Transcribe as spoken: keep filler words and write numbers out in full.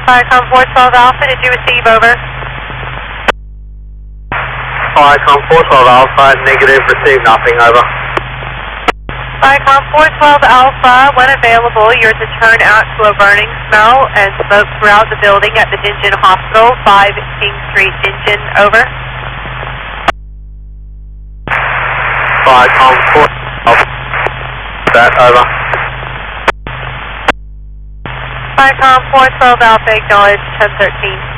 Viacom four twelve Alpha, did you receive? Over. Viacom four twelve Alpha, negative, received nothing, over. Viacom four twelve Alpha, when available, you're to turn out to a burning smell and smoke throughout the building at the Gingen Hospital, five King Street, Gingen, over. Viacom four twelve, that, over. Viacom four twelve Alpha, acknowledge ten thirteen.